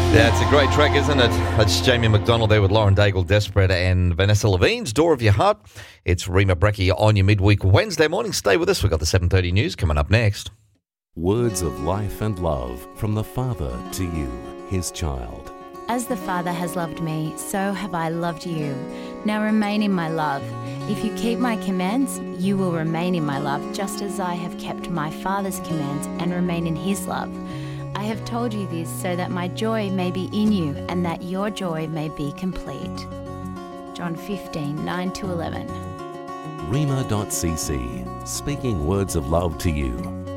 Yeah, it's a great track, isn't it? It's Jamie McDonald there with Lauren Daigle, Desperate, and Vanessa Levine's Door of Your Heart. It's Rima Brecky on your midweek Wednesday morning. Stay with us. We've got the 7:30 news coming up next. Words of life and love from the Father to you, his child. As the Father has loved me, so have I loved you. Now remain in my love. If you keep my commands, you will remain in my love, just as I have kept my Father's commands and remain in his love. I have told you this so that my joy may be in you and that your joy may be complete. John 15:9-11. Rima.cc, speaking words of love to you.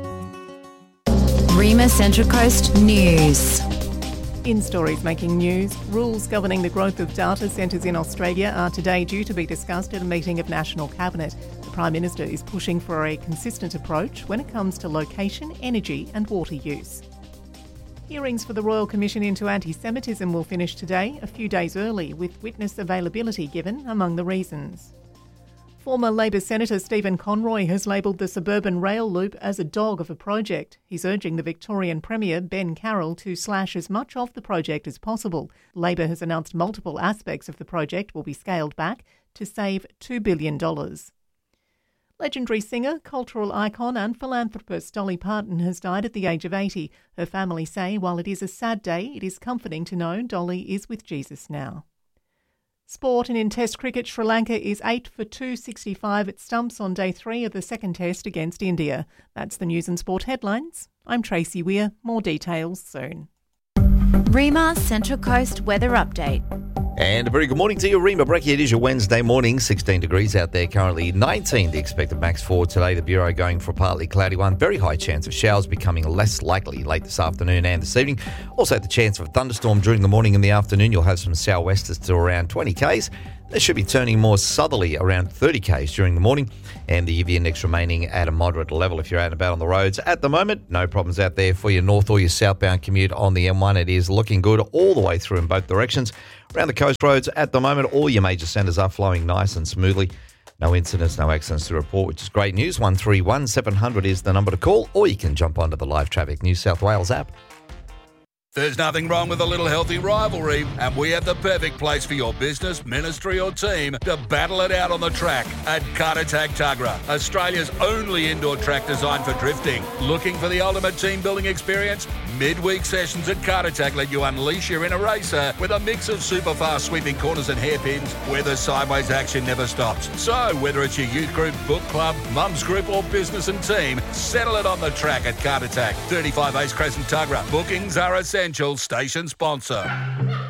Rima Central Coast News. In stories making news, rules governing the growth of data centres in Australia are today due to be discussed at a meeting of National Cabinet. The Prime Minister is pushing for a consistent approach when it comes to location, energy and water use. Hearings for the Royal Commission into Anti-Semitism will finish today, a few days early, with witness availability given among the reasons. Former Labor Senator Stephen Conroy has labelled the suburban rail loop as a dog of a project. He's urging the Victorian Premier, Ben Carroll, to slash as much of the project as possible. Labor has announced multiple aspects of the project will be scaled back to save $2 billion. Legendary singer, cultural icon and philanthropist Dolly Parton has died at the age of 80. Her family say while it is a sad day, it is comforting to know Dolly is with Jesus now. Sport, and in Test cricket, Sri Lanka is 8 for 265 at stumps on day 3 of the second Test against India. That's the news and sport headlines. I'm Tracy Weir. More details soon. Rima Central Coast Weather Update. And a very good morning to you, Rima Brecky. It is your Wednesday morning, 16 degrees out there currently, 19 the expected max for today. The Bureau going for a partly cloudy one. Very high chance of showers becoming less likely late this afternoon and this evening. Also the chance of a thunderstorm during the morning and the afternoon. You'll have some sou'westers to around 20 k's. They should be turning more southerly around 30 k's during the morning, and the UV index remaining at a moderate level if you're out and about on the roads. At the moment, no problems out there for your north or your southbound commute on the M1. It is looking good all the way through in both directions. Around the coast roads at the moment, all your major centres are flowing nice and smoothly. No incidents, no accidents to report, which is great news. 131 700 is the number to call, or you can jump onto the Live Traffic New South Wales app. There's nothing wrong with a little healthy rivalry, and we have the perfect place for your business, ministry or team to battle it out on the track at Kartatag Tuggerah, Australia's only indoor track designed for drifting. Looking for the ultimate team building experience? Midweek sessions at Kartatag let you unleash your inner racer with a mix of super fast sweeping corners and hairpins where the sideways action never stops. So whether it's your youth group, book club, mums group or business and team, settle it on the track at Kartatag, 35 Ace Crescent Tuggerah. Bookings are essential. Station sponsor.